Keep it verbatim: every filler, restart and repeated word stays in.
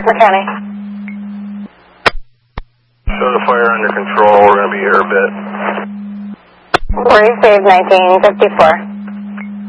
Sumter County. Show the fire under control. We're going to be here a bit. We're saved nineteen fifty-four.